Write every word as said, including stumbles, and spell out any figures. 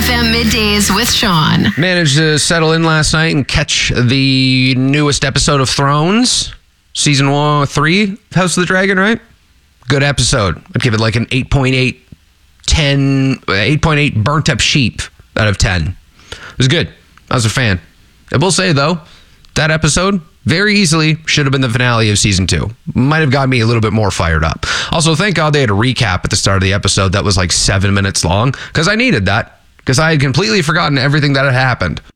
F M Middays with Sean. Managed to settle in last night and catch the newest episode of Thrones. Season one, three, House of the Dragon, right? Good episode. I'd give it like an eight point eight, ten, eight point eight burnt up sheep out of ten. It was good. I was a fan. I will say, though, that episode very easily should have been the finale of season two. Might have got me a little bit more fired up. Also, thank God they had a recap at the start of the episode that was like seven minutes long, because I needed that, because I had completely forgotten everything that had happened.